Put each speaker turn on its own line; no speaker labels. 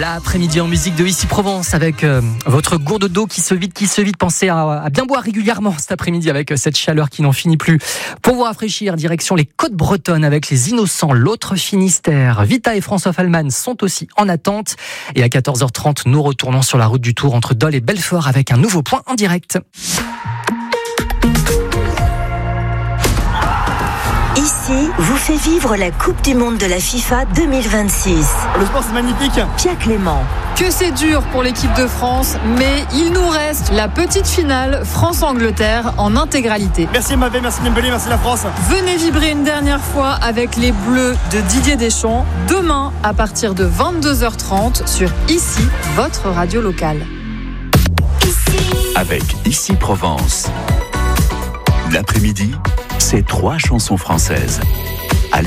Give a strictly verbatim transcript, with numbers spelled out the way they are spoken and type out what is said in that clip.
L'après-midi en musique de Ici Provence avec euh, votre gourde d'eau qui se vide, qui se vide. Pensez à, à bien boire régulièrement cet après-midi avec euh, cette chaleur qui n'en finit plus. Pour vous rafraîchir, direction les Côtes Bretonnes avec les Innocents, l'autre Finistère. Vita et François Fallman sont aussi en attente. Et à quatorze heures trente, nous retournons sur la route du Tour entre Dole et Belfort avec un nouveau point en direct.
Ici vous fait vivre la Coupe du Monde de la FIFA deux mille vingt-six.
Le sport, c'est magnifique.
Pierre Clément.
Que c'est dur pour l'équipe de France, mais il nous reste la petite finale France-Angleterre en intégralité.
Merci Mavé, merci Dembélé, merci la France.
Venez vibrer une dernière fois avec les Bleus de Didier Deschamps, demain à partir de vingt-deux heures trente sur Ici, votre radio locale.
Avec Ici Provence. L'après-midi, c'est trois chansons françaises.